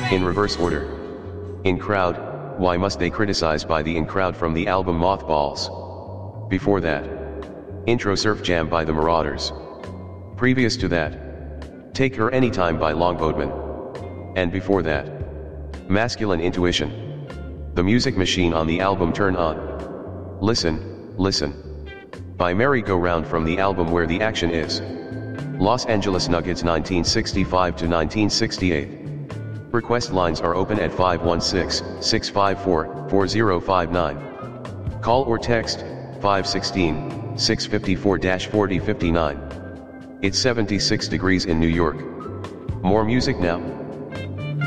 In reverse order. In Crowd, Why Must They Criticize by the In Crowd from the album Mothballs. Before that, Intro Surf Jam by the Marauders. Previous to that, Take Her Anytime by Longboatman. And before that, Masculine Intuition. The Music Machine on the album Turn On. Listen, Listen. By Merry Go Round from the album Where the Action Is. Los Angeles Nuggets 1965 to 1968. Request lines are open at 516-654-4059. Call or text 516-654-4059. It's 76 degrees in New York. More music now.